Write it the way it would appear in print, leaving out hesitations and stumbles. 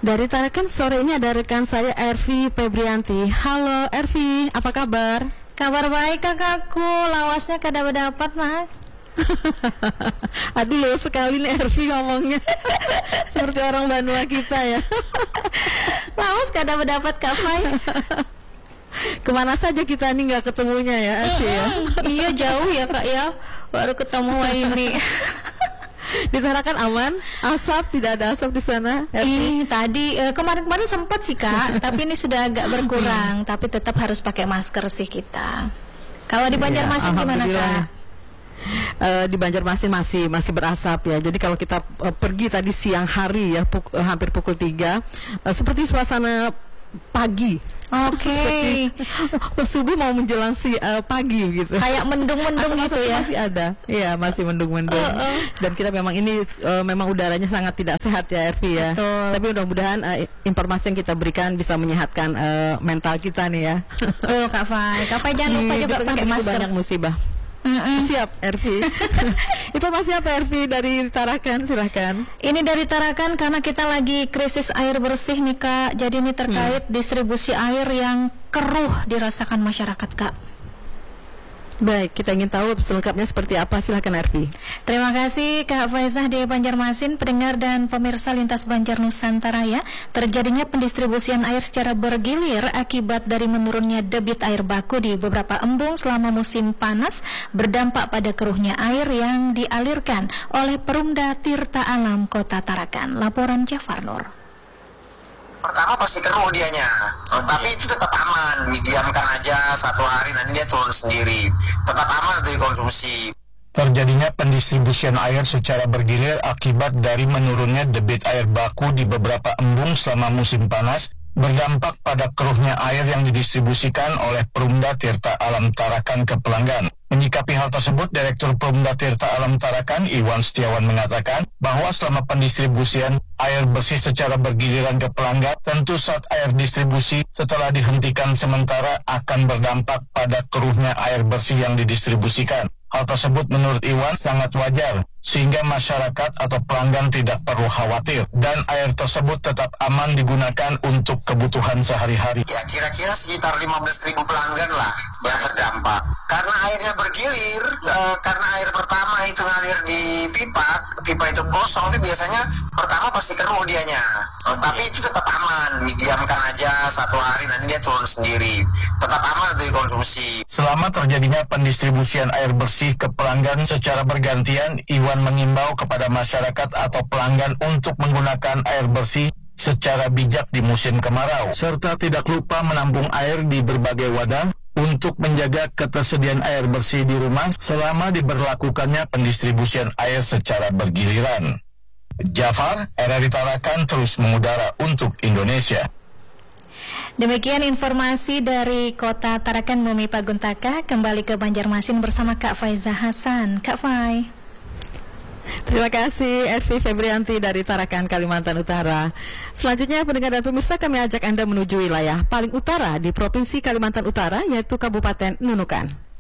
Dari Tarakan sore ini ada rekan saya Ervi Febrianti. Halo Ervi, apa kabar? Kabar baik kakakku, lawasnya kada berdapat mak. Aduh lo sekali nih Ervi ngomongnya seperti orang Banua kita ya. Lawas kada berdapat Kak Fai. Kemana saja kita nih nggak ketemunya ya Ervi ya. Iya jauh ya Kak ya, baru ketemu ini. Di Tarakan aman, asap tidak ada asap di sana. Tadi kemarin-kemarin sempat sih Kak, tapi ini sudah agak berkurang. Tapi tetap harus pakai masker sih kita. Kalau di Banjarmasin gimana Kak? Di Banjarmasin masih berasap ya. Jadi kalau kita pergi tadi siang hari ya, hampir pukul 3, seperti suasana pagi. Oke. Subuh mau menjelang pagi gitu. Kayak mendung-mendung gitu ya. Masih ada. Iya, masih mendung-mendung. Dan kita memang ini memang udaranya sangat tidak sehat ya Ervi ya. Betul. Tapi mudah-mudahan informasi yang kita berikan bisa menyehatkan mental kita nih ya. Tuh Kak Fai. Kak Fai jangan lupa juga pakai masker. Banyak musibah. Siap Ervi. Informasi apa Ervi dari Tarakan, silahkan. Ini dari Tarakan karena kita lagi krisis air bersih nih Kak. Jadi ini terkait distribusi air yang keruh dirasakan masyarakat Kak. Baik, kita ingin tahu selengkapnya seperti apa, silahkan Ervi. Terima kasih Kak Faizah di Banjarmasin, pendengar dan pemirsa Lintas Banjar Nusantara ya. Terjadinya pendistribusian air secara bergilir akibat dari menurunnya debit air baku di beberapa embung selama musim panas berdampak pada keruhnya air yang dialirkan oleh Perumda Tirta Alam Kota Tarakan. Laporan Jafar Nur. Pertama pasti keruh dianya, tapi itu tetap aman, didiamkan aja 1 hari nanti dia turun sendiri, tetap aman untuk dikonsumsi. Terjadinya pendistribusian air secara bergilir akibat dari menurunnya debit air baku di beberapa embung selama musim panas berdampak pada keruhnya air yang didistribusikan oleh Perumda Tirta Alam Tarakan ke pelanggan. Menyikapi hal tersebut, Direktur Perumda Tirta Alam Tarakan, Iwan Setiawan mengatakan bahwa selama pendistribusian air bersih secara bergiliran ke pelanggan, tentu saat air distribusi setelah dihentikan sementara akan berdampak pada keruhnya air bersih yang didistribusikan. Hal tersebut menurut Iwan sangat wajar, sehingga masyarakat atau pelanggan tidak perlu khawatir, dan air tersebut tetap aman digunakan untuk kebutuhan sehari-hari. Ya kira-kira sekitar 15.000 pelanggan lah yang terdampak. Karena airnya bergilir, karena air pertama itu ngalir di pipa itu kosong, itu biasanya pertama pasti keruh dianya. Tapi itu tetap aman, didiamkan aja 1 hari nanti dia turun sendiri, tetap aman untuk dikonsumsi. Selama terjadinya pendistribusian air bersih ke pelanggan secara bergantian, Iwan mengimbau kepada masyarakat atau pelanggan untuk menggunakan air bersih secara bijak di musim kemarau, serta tidak lupa menampung air di berbagai wadah untuk menjaga ketersediaan air bersih di rumah selama diberlakukannya pendistribusian air secara bergiliran. Jafar, RRI Tarakan terus mengudara untuk Indonesia. Demikian informasi dari Kota Tarakan Bumi Paguntaka. Kembali ke Banjarmasin bersama Kak Faizah Hasan. Kak Fai. Terima kasih Ervi Febrianti dari Tarakan, Kalimantan Utara. Selanjutnya pendengar dan pemirsa, kami ajak Anda menuju wilayah paling utara di Provinsi Kalimantan Utara, yaitu Kabupaten Nunukan.